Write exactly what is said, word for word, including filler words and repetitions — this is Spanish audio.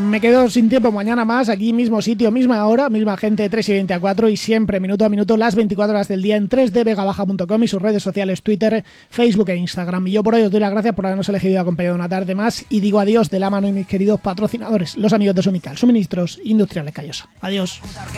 me quedo sin tiempo. Mañana más, aquí mismo sitio, misma hora, misma gente, tres y veinte a cuatro, y siempre minuto a minuto, las veinticuatro horas del día en tres d vega baja punto com y sus redes sociales, Twitter, Facebook e Instagram. Y yo por hoy os doy las gracias por habernos elegido y acompañado una tarde más, y digo adiós de la mano de mis queridos patrocinadores, los amigos de Sumical, suministros industriales Callosa. Adiós.